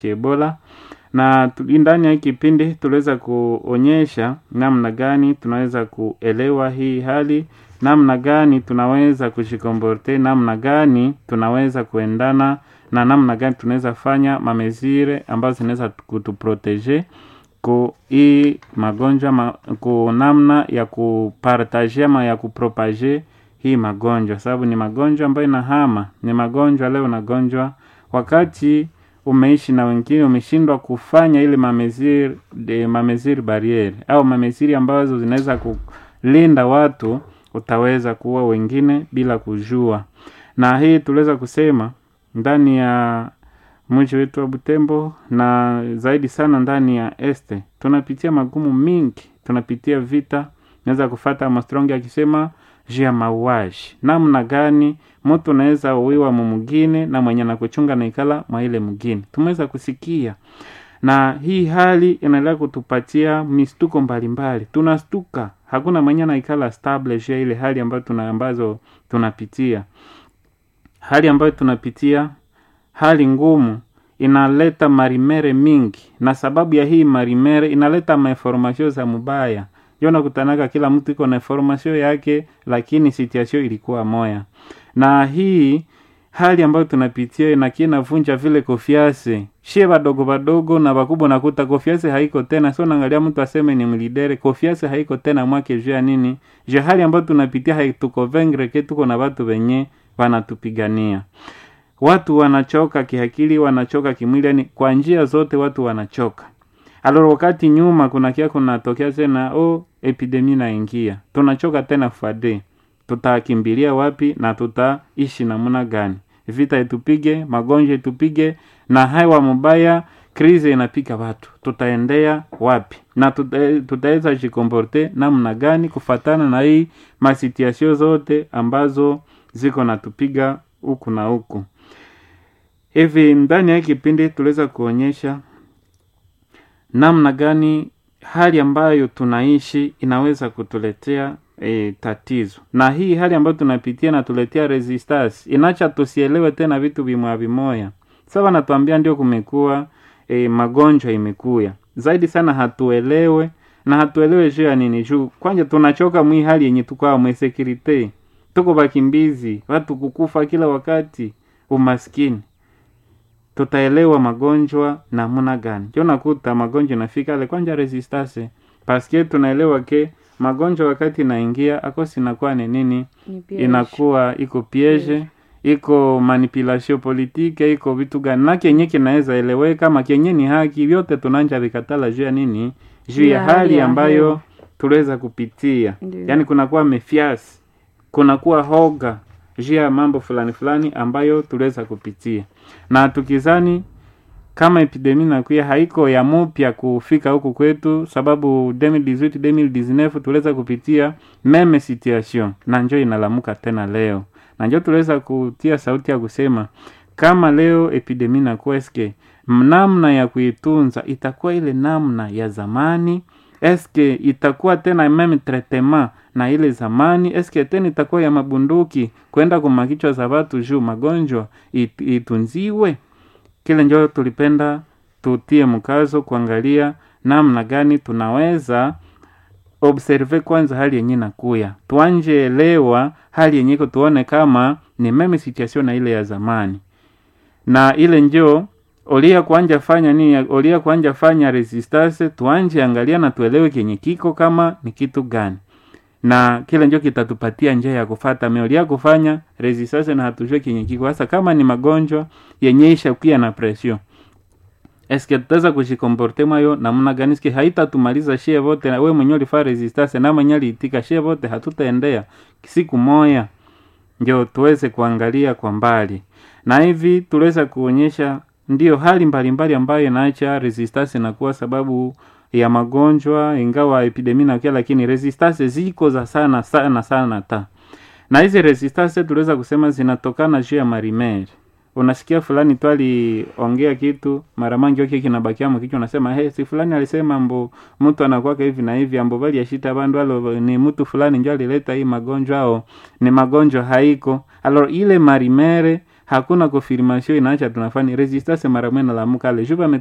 Ebola. Na ndani ya kipindi tuliweza kuonyesha namna gani tunaweza kuelewa hii hali, namna gani tunaweza kushikomborte, namna gani tunaweza kuendana na namna gani tunaweza fanya mamezire ambazo zinaweza kutuprotege ku hii magonjwa ku namna ya kupartager ama ya kupropage hii magonjwa, sababu ni magonjwa ambayo inahama, ni magonjwa leo nagonjwa wakati umeishi na wengine umeshindwa kufanya ile mameziri barriere au mameziri ambazo zinaweza kulinda watu, utaweza kuwa wengine bila kujua. Na hii tuliweza kusema ndani ya mji wetu wa Butembo na zaidi sana ndani ya este tunapitia magumu mingi, tunapitia vita. Naweza kufuata Armstrong akisema jia mauaji, namna gani mtu anaweza uwiwa mwingine na mwenye anakuchunga na ikala mwa ile mwingine, tumeweza kusikia. Na hii hali inaendelea kutupatia mistuko mbalimbali, tunastuka, hakuna mwenye na ikala stable jia ile hali ambazo tunapitia. Hali ambayo tunapitia, hali ngumu, inaleta marimere mingi, na sababu ya hii marimere inaleta mainformasyon za mubaya. Yona kutanaka kila mtu iko na information yake, lakini situation ilikuwa moya. Na hii hali ambayo tunapitia inavunja vile confiance. Shie badogo na bakubwa nakuta confiance haiko tena. So naangalia mtu aseme ni mlidere, confiance haiko tena mwake jua nini? Je, hali ambayo tunapitia haitukonvaincre ke tuko na watu wenye wanatupigania. Watu wanachoka kiakili, wanachoka kimwili, yani kwa njia zote watu wanachoka. Aloro wakati nyuma kuna tokea tena epidemia inaingia. Tunachoka tena fade. Tutakimbilia wapi na tutaishi namna gani? Vita itupige, magonjwa itupige, na hewa mbaya, krizi inapika watu. Tutaendea wapi? Na tutaweza jikomporte namna gani kufatana na hii masituasyon zote ambazo ziko natupiga huku na huku. Hivi ndani ya kipindi tuliweza kuonyesha namna gani hali ambayo tunaishi inaweza kutuletea tatizo. Na hii hali ambayo tunapitia na tuletea resistance, inacha tusielewe tena vitu vimoya. Sasa natuambia ndio kumekuwa magonjwa imekuya. Zaidi sana hatuelewe, na hatuelewe juu ya nini juu. Kwanza tunachoka mwi hali yenye tukao mwesekirite. Tuko bakimbizi, watu kukufa kila wakati, umaskini. Tutaelewa magonjwa namna gani? Jona kuta magonjwa nafika ale kwanza resistance. Paske tunaelewa ke magonjwa wakati inaingia akosi inakuwa ni nini? Inakuwa iko piege, iko manipulation politique, iko vitu gani? Na kenye kinaweza eleweka kama kenye ni haki, vyote tunanja vikatala juu ya nini? Juu ya hali ambayo tuweza kupitia. Yani kunakuwa mefiasi, kunakuwa hoga juu ya mambo fulani ambayo tuweza kupitia. Na tukizani kama epidemia inakuya haiko ya mpya kufika huku kwetu, sababu 2018-2019 tuliweza kupitia meme situation, na njoo inalamuka tena leo. Na njoo tuliweza kutia sauti ya kusema kama leo epidemia inakuwa eske namna ya kuitunza itakuwa ile namna ya zamani, eske itakuwa tena meme traitement na ile zamani, eske tena itakuwa ya mabunduki kwenda kumakichwa za watu juu magonjwa itunziwe. Kile njoo tulipenda tutie mkazo kuangalia namna gani tunaweza observe kwanza hali yenye nakuya. Tuanje elewa hali yenye tuone kama ni meme situation na ile ya zamani. Na ile njoo olia kuanja fanya nini? Olia kuanja fanya resistance, tuanje angalia na tuelewe kenye kiko kama ni kitu gani. Na kile njoo kitatupatia njia ya kufuata meolia kufanya resistance na hatujue kenye kiko. Sasa kama ni magonjwa yenye ishakuwa na pressure, eske tutaweza kujikomporte mayo namna gani? Eske haitatumaliza shie wote, na wewe mwenyewe ulifanya resistance na mwenyewe itika shie wote, hatutaendea siku moja. Ndio tuweze kuangalia kwa mbali. Na hivi tuweza kuonyesha ndio hali mbalimbali ambayo inaacha resistance inakuwa sababu ya magonjwa, ingawa epidemia na kia, lakini resistance ziko za sana ta. Na hizi resistance tuliweza kusema zinatokana juu ya marimere. Unasikia fulani tu aliongea kitu, mara mangi yake kinabakia mkicho unasema si fulani alisema mtu anakuwa hivi na hivi, bali yashita bandu alo ni mtu fulani ndio alileta hii magonjwa au ni magonjwa haiko. Alors ile marimere hakuna confirmation inaacha tunafanya resistance mara mwe na lamuka ale juba